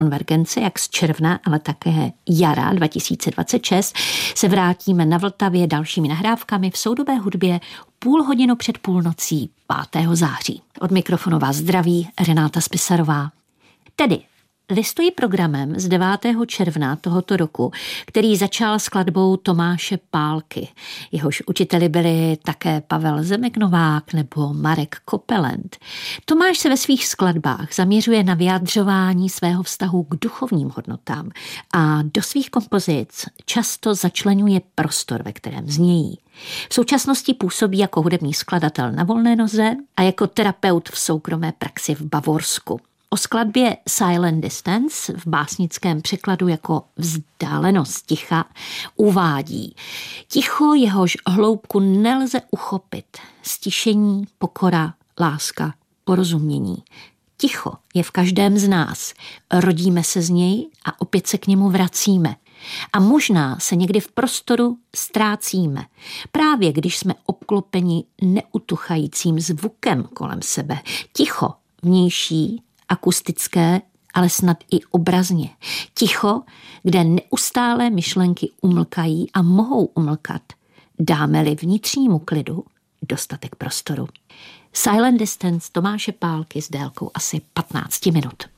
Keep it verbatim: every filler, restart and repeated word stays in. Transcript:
konvergence, jak z června, ale také jara dva tisíce dvacet šest, se vrátíme na Vltavě dalšími nahrávkami v soudobé hudbě půl hodinu před půlnocí pátého září. Od mikrofonu vás zdraví Renáta Spisarová. Tedy listuji programem z devátého června tohoto roku, který začal skladbou Tomáše Pálky. Jehož učiteli byli také Pavel Zemek-Novák nebo Marek Kopelent. Tomáš se ve svých skladbách zaměřuje na vyjadřování svého vztahu k duchovním hodnotám a do svých kompozic často začleňuje prostor, ve kterém znějí. V současnosti působí jako hudební skladatel na volné noze a jako terapeut v soukromé praxi v Bavorsku. O skladbě Silent Distance, v básnickém překladu jako vzdálenost ticha, uvádí: ticho, jehož hloubku nelze uchopit, stišení, pokora, láska, porozumění. Ticho je v každém z nás, rodíme se z něj a opět se k němu vracíme. A možná se někdy v prostoru ztrácíme, právě když jsme obklopeni neutuchajícím zvukem kolem sebe. Ticho, vnější, akustické, ale snad i obrazně. Ticho, kde neustálé myšlenky umlkají a mohou umlkat, dáme-li vnitřnímu klidu dostatek prostoru. Silent Distance Tomáše Pálky s délkou asi patnáct minut.